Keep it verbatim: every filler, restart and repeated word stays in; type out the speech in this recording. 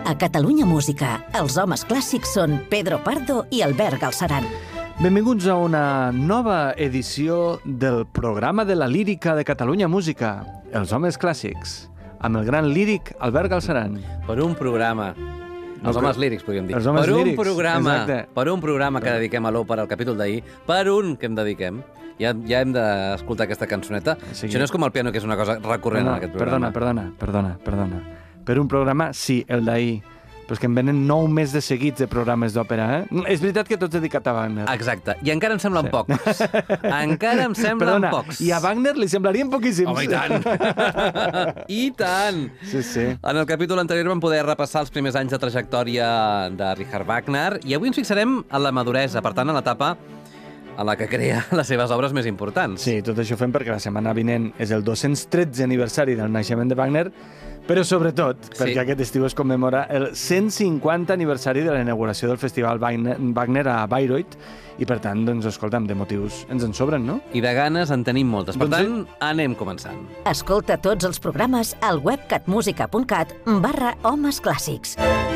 A Catalunya Música, els homes clàssics són Pedro Pardo i Albert Galceran. Benvinguts a una nova edició del programa de la lírica de Catalunya Música, Els homes clàssics, amb el gran líric Albert Galceran. Per un programa. Els No, homes que- lírics, podríem dir. Els homes per un lírics, programa, exacte. per un programa que dediquem a l'Opera, al capítol d'ahir, per un que em dediquem. Ja, ja hem d'escoltar aquesta cançoneta. Sí. Això no és com el piano, que és una cosa recurrent No, en aquest programa. perdona, perdona, perdona, perdona. Per un programa, sí, el d'ahir. Però és que em venen nou mesos de seguits de programes d'òpera, eh? És veritat que tots dedicat a Wagner. Exacte. I encara em semblen Sí. pocs. Encara em semblen Perdona, pocs. i a Wagner li semblarien poquíssims. Home, i tant! I tant! Sí, sí. En el capítol anterior vam poder repassar els primers anys de trajectòria de Richard Wagner i avui ens fixarem en la maduresa, per tant, en l'etapa en la que crea les seves obres més importants. Sí, tot això ho fem perquè la setmana vinent és el dos-cents tretze aniversari del naixement de Wagner, però sobretot perquè Sí. aquest estiu es commemora el cent cinquanta aniversari de la inauguració del Festival Wagner, Wagner a Bayreuth, i per tant, doncs, escolta'm, de motius ens en sobren, no? I de ganes en tenim moltes. Per Doncs tant, anem començant. Escolta tots els programes al web catmusica punt cat barra homes clàssics.